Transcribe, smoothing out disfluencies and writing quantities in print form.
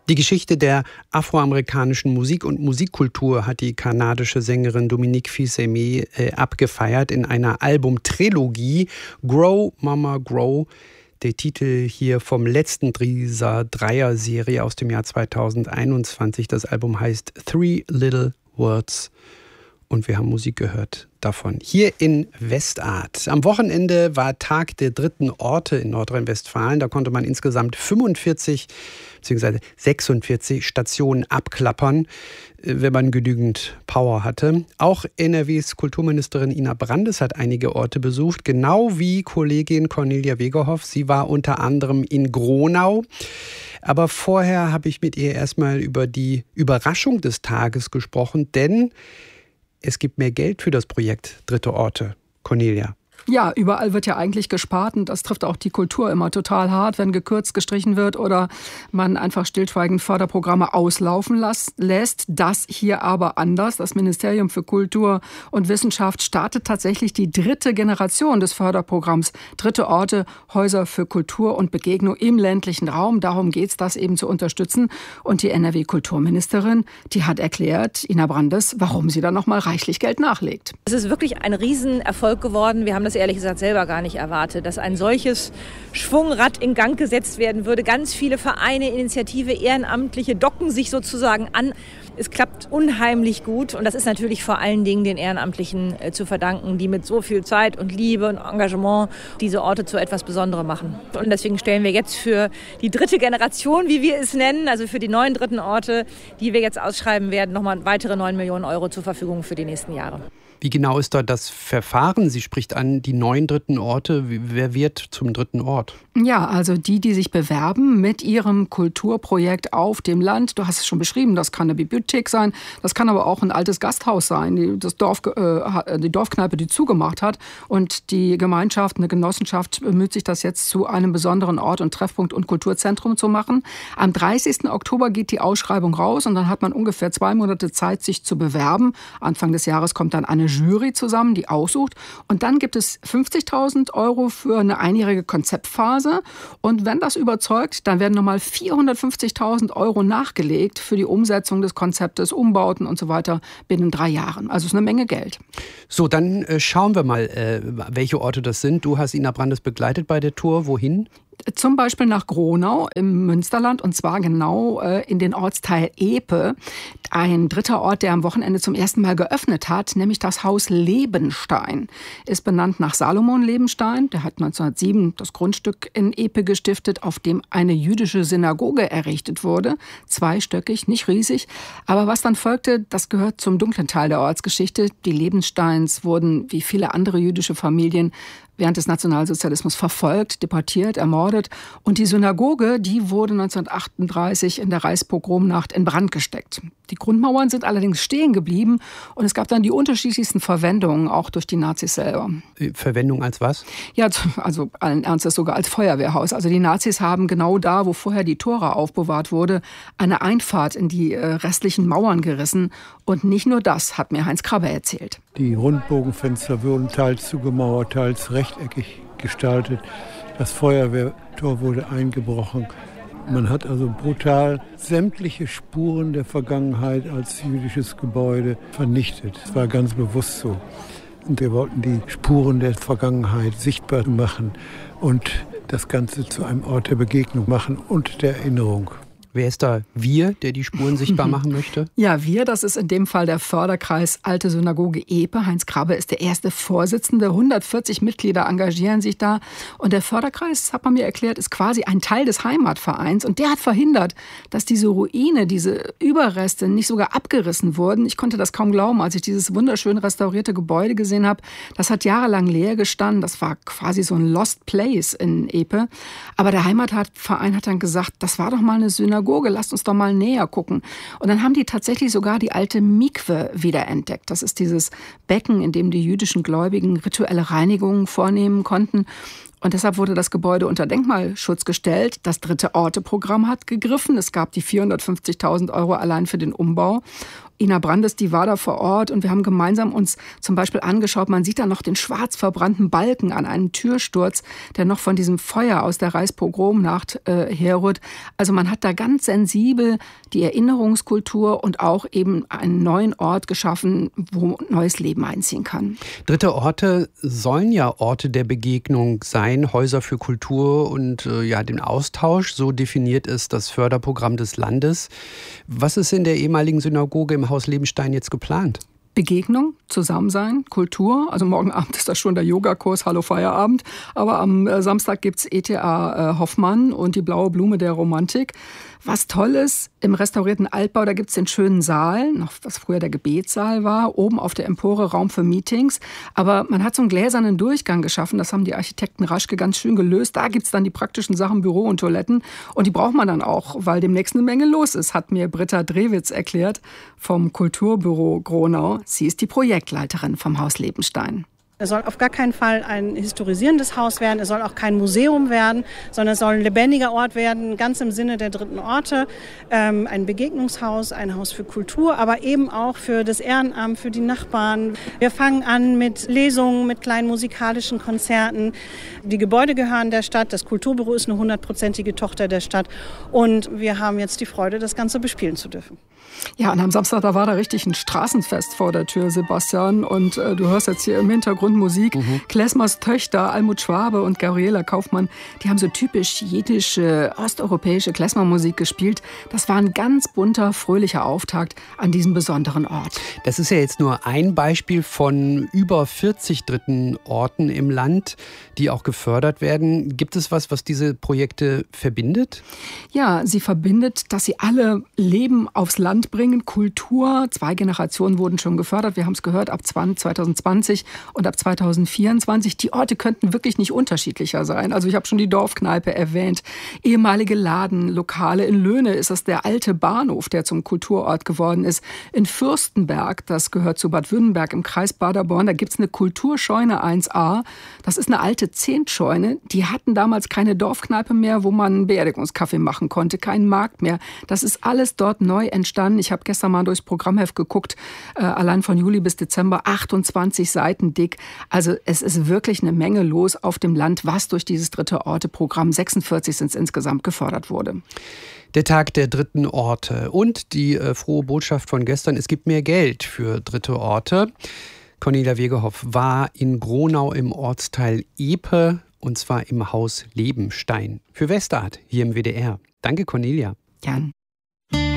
Die Geschichte der afroamerikanischen Musik und Musikkultur hat die kanadische Sängerin Dominique Fils-Aimé abgefeiert in einer Albumtrilogie Grow Mama Grow. Der Titel hier vom letzten dieser Dreier-Serie aus dem Jahr 2021. Das Album heißt Three Little Words. Und wir haben Musik gehört davon. Hier in Westart. Am Wochenende war Tag der dritten Orte in Nordrhein-Westfalen. Da konnte man insgesamt 45 bzw. 46 Stationen abklappern, wenn man genügend Power hatte. Auch NRWs Kulturministerin Ina Brandes hat einige Orte besucht, genau wie Kollegin Cornelia Wegerhoff. Sie war unter anderem in Gronau. Aber vorher habe ich mit ihr erstmal über die Überraschung des Tages gesprochen, denn es gibt mehr Geld für das Projekt Dritte Orte. Cornelia. Ja, überall wird ja eigentlich gespart und das trifft auch die Kultur immer total hart, wenn gekürzt, gestrichen wird oder man einfach stillschweigend Förderprogramme auslaufen lässt. Das hier aber anders. Das Ministerium für Kultur und Wissenschaft startet tatsächlich die dritte Generation des Förderprogramms Dritte Orte, Häuser für Kultur und Begegnung im ländlichen Raum. Darum geht es, das eben zu unterstützen. Und die NRW-Kulturministerin, die hat erklärt, Ina Brandes, warum sie da nochmal reichlich Geld nachlegt. Es ist wirklich ein Riesenerfolg geworden. Wir haben das ehrlich gesagt selber gar nicht erwartet, dass ein solches Schwungrad in Gang gesetzt werden würde. Ganz viele Vereine, Initiative, Ehrenamtliche docken sich sozusagen an. Es klappt unheimlich gut und das ist natürlich vor allen Dingen den Ehrenamtlichen zu verdanken, die mit so viel Zeit und Liebe und Engagement diese Orte zu etwas Besonderem machen. Und deswegen stellen wir jetzt für die dritte Generation, wie wir es nennen, also für die neuen dritten Orte, die wir jetzt ausschreiben werden, nochmal weitere 9 Millionen Euro zur Verfügung für die nächsten Jahre. Wie genau ist da das Verfahren? Sie spricht an die neuen dritten Orte. Wer wird zum dritten Ort? Ja, also die sich bewerben mit ihrem Kulturprojekt auf dem Land. Du hast es schon beschrieben, das kann eine Bibliothek sein, das kann aber auch ein altes Gasthaus sein, die Dorfkneipe, die zugemacht hat. Und die Gemeinschaft, eine Genossenschaft bemüht sich, das jetzt zu einem besonderen Ort und Treffpunkt und Kulturzentrum zu machen. Am 30. Oktober geht die Ausschreibung raus und dann hat man ungefähr 2 Monate Zeit, sich zu bewerben. Anfang des Jahres kommt dann eine Jury zusammen, die aussucht. Und dann gibt es 50.000 Euro für eine einjährige Konzeptphase. Und wenn das überzeugt, dann werden nochmal 450.000 Euro nachgelegt für die Umsetzung des Konzeptes, Umbauten und so weiter binnen 3 Jahren. Also ist eine Menge Geld. So, dann schauen wir mal, welche Orte das sind. Du hast Ina Brandes begleitet bei der Tour. Wohin? Zum Beispiel nach Gronau im Münsterland und zwar genau in den Ortsteil Epe. Ein dritter Ort, der am Wochenende zum ersten Mal geöffnet hat, nämlich das Haus Lebenstein. Ist benannt nach Salomon Lebenstein. Der hat 1907 das Grundstück in Epe gestiftet, auf dem eine jüdische Synagoge errichtet wurde. 2stöckig, nicht riesig. Aber was dann folgte, das gehört zum dunklen Teil der Ortsgeschichte. Die Lebensteins wurden, wie viele andere jüdische Familien, während des Nationalsozialismus verfolgt, deportiert, ermordet. Und die Synagoge, die wurde 1938 in der Reichspogromnacht in Brand gesteckt. Die Grundmauern sind allerdings stehen geblieben und es gab dann die unterschiedlichsten Verwendungen, auch durch die Nazis selber. Verwendung als was? Ja, also allen Ernstes sogar als Feuerwehrhaus. Also die Nazis haben genau da, wo vorher die Tora aufbewahrt wurde, eine Einfahrt in die restlichen Mauern gerissen. Und nicht nur das, hat mir Heinz Krabbe erzählt. Die Rundbogenfenster wurden teils zugemauert, teils rechteckig gestaltet. Das Feuerwehrtor wurde eingebrochen. Man hat also brutal sämtliche Spuren der Vergangenheit als jüdisches Gebäude vernichtet. Das war ganz bewusst so. Und wir wollten die Spuren der Vergangenheit sichtbar machen und das Ganze zu einem Ort der Begegnung machen und der Erinnerung. Wer ist da wir, der die Spuren sichtbar machen möchte? Ja, wir, das ist in dem Fall der Förderkreis Alte Synagoge Epe. Heinz Krabbe ist der erste Vorsitzende. 140 Mitglieder engagieren sich da. Und der Förderkreis, hat man mir erklärt, ist quasi ein Teil des Heimatvereins. Und der hat verhindert, dass diese Ruine, diese Überreste nicht sogar abgerissen wurden. Ich konnte das kaum glauben, als ich dieses wunderschön restaurierte Gebäude gesehen habe. Das hat jahrelang leer gestanden. Das war quasi so ein Lost Place in Epe. Aber der Heimatverein hat dann gesagt, das war doch mal eine Synagoge. Lasst uns doch mal näher gucken. Und dann haben die tatsächlich sogar die alte Mikwe wiederentdeckt. Das ist dieses Becken, in dem die jüdischen Gläubigen rituelle Reinigungen vornehmen konnten. Und deshalb wurde das Gebäude unter Denkmalschutz gestellt. Das dritte Orte-Programm hat gegriffen. Es gab die 450.000 € allein für den Umbau. Ina Brandes, die war da vor Ort und wir haben gemeinsam uns zum Beispiel angeschaut, man sieht da noch den schwarz verbrannten Balken an einem Türsturz, der noch von diesem Feuer aus der Reichspogromnacht herrührt. Also man hat da ganz sensibel die Erinnerungskultur und auch eben einen neuen Ort geschaffen, wo neues Leben einziehen kann. Dritte Orte sollen ja Orte der Begegnung sein, Häuser für Kultur und den Austausch. So definiert es das Förderprogramm des Landes. Was ist in der ehemaligen Synagoge im Haus Lebenstein jetzt geplant? Begegnung, Zusammensein, Kultur. Also morgen Abend ist das schon der Yogakurs, Hallo Feierabend. Aber am Samstag gibt's ETA Hoffmann und die blaue Blume der Romantik. Was toll ist, im restaurierten Altbau, da gibt's den schönen Saal, noch was früher der Gebetssaal war, oben auf der Empore Raum für Meetings. Aber man hat so einen gläsernen Durchgang geschaffen, das haben die Architekten Raschke ganz schön gelöst. Da gibt's dann die praktischen Sachen, Büro und Toiletten. Und die braucht man dann auch, weil demnächst eine Menge los ist, hat mir Britta Drewitz erklärt vom Kulturbüro Gronau. Sie ist die Projektleiterin vom Haus Lebenstein. Es soll auf gar keinen Fall ein historisierendes Haus werden, es soll auch kein Museum werden, sondern es soll ein lebendiger Ort werden, ganz im Sinne der dritten Orte. Ein Begegnungshaus, ein Haus für Kultur, aber eben auch für das Ehrenamt, für die Nachbarn. Wir fangen an mit Lesungen, mit kleinen musikalischen Konzerten. Die Gebäude gehören der Stadt, das Kulturbüro ist eine 100%ige Tochter der Stadt und wir haben jetzt die Freude, das Ganze bespielen zu dürfen. Ja, und am Samstag, da war da richtig ein Straßenfest vor der Tür, Sebastian. Und du hörst jetzt hier im Hintergrund Musik. Klesmers Töchter, Almut Schwabe und Gabriela Kaufmann, die haben so typisch jiddische, osteuropäische Klezmer-Musik gespielt. Das war ein ganz bunter, fröhlicher Auftakt an diesem besonderen Ort. Das ist ja jetzt nur ein Beispiel von über 40 dritten Orten im Land, die auch gefördert werden. Gibt es was diese Projekte verbindet? Ja, sie verbindet, dass sie alle Leben aufs Land bringen, Kultur. 2 Generationen wurden schon gefördert. Wir haben es gehört, ab 2020 und ab 2024. Die Orte könnten wirklich nicht unterschiedlicher sein. Also ich habe schon die Dorfkneipe erwähnt. Ehemalige Ladenlokale. In Löhne ist das der alte Bahnhof, der zum Kulturort geworden ist. In Fürstenberg, das gehört zu Bad Württemberg im Kreis Paderborn, da gibt es eine Kulturscheune 1a. Das ist eine alte Zehntscheune. Die hatten damals keine Dorfkneipe mehr, wo man einen Beerdigungskaffee machen konnte. Keinen Markt mehr. Das ist alles dort neu entstanden. Ich habe gestern mal durchs Programmheft geguckt. Allein von Juli bis Dezember 28 Seiten dick. Also es ist wirklich eine Menge los auf dem Land, was durch dieses dritte Orte-Programm, 46 sind es insgesamt, gefördert wurde. Der Tag der dritten Orte und die frohe Botschaft von gestern, es gibt mehr Geld für dritte Orte. Cornelia Wegehoff war in Gronau im Ortsteil Epe und zwar im Haus Lebenstein. Für Westart hier im WDR. Danke, Cornelia. Gern.